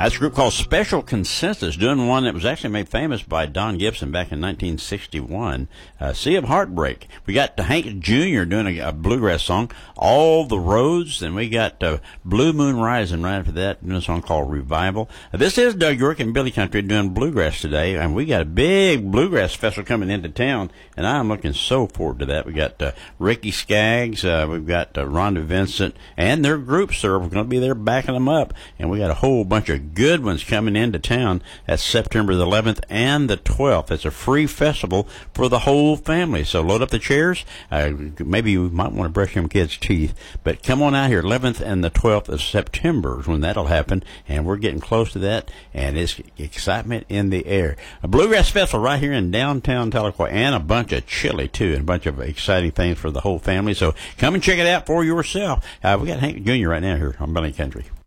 That's a group called Special Consensus, doing one that was actually made famous by Don Gibson back in 1961, Sea of Heartbreak. We got Hank Jr. doing a bluegrass song, All the Roads, and we got Blue Moon Rising right after that, doing a song called Revival. This is Doug York and Billy Country doing bluegrass today, and we got a big bluegrass festival coming into town, and I'm looking so forward to that. We got Ricky Skaggs, we've got Rhonda Vincent, and their groups are going to be there backing them up, and we got a whole bunch of good ones coming into town. That's September the 11th and the 12th. It's a free festival for the whole family, so load up the chairs. Maybe you might want to brush them kids' teeth, but come on out here. 11th and the 12th of September is when that'll happen, and we're getting close to that, and it's excitement in the air. A bluegrass festival right here in downtown Tahlequah, and a bunch of chili too, and a bunch of exciting things for the whole family, so come and check it out for yourself. We got Hank Jr. right now here on Billy Country.